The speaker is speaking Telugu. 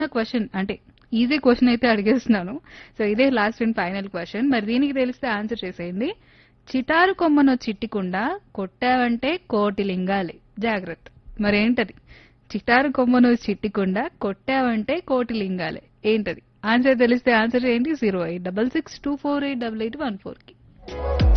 క్వశ్చన్ అంటే ఈజీ క్వశ్చన్ అయితే అడిగేస్తున్నాను. సో ఇదే లాస్ట్ అండ్ ఫైనల్ క్వశ్చన్. మరి దీనికి తెలిస్తే ఆన్సర్ చేసేయండి. చిటారు కొమ్మను చిట్టికుండా కొట్టావంటే కోటి లింగాలే జాగ్రత్త. మరేంటది? చిటారు కొమ్మను చిట్టికుండా కొట్టావంటే కోటి లింగాలే ఏంటది? ఆన్సర్ తెలిస్తే ఆన్సర్ చేయండి 08662488814 కి.